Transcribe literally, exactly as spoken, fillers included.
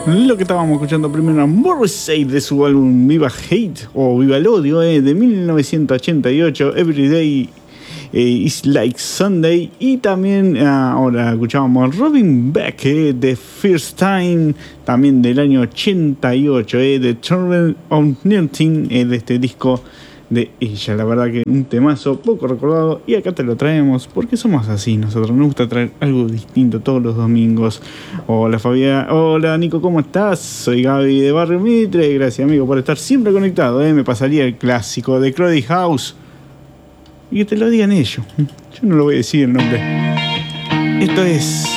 Lo que estábamos escuchando primero a Morrissey de su álbum Viva Hate o Viva el Odio eh, de mil novecientos ochenta y ocho, Everyday eh, is Like Sunday. Y también eh, ahora escuchábamos Robin Beck eh, de First Time, también del año ochenta y ocho, eh, de Turn on Nothing, eh, de este disco de ella. La verdad que un temazo poco recordado, y acá te lo traemos porque somos así, nosotros nos gusta traer algo distinto todos los domingos. Hola Fabián, hola Nico, ¿cómo estás? Soy Gaby de Barrio Mitre, gracias amigo por estar siempre conectado, ¿eh? Me pasaría el clásico de Crowded House y que te lo digan ellos, yo no lo voy a decir el nombre. Esto es